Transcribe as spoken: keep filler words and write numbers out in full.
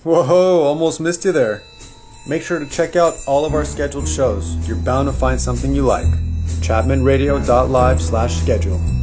Whoa, almost missed you there. Make sure to check out all of our scheduled shows. You're bound to find something you like. chapman radio dot live slash schedule.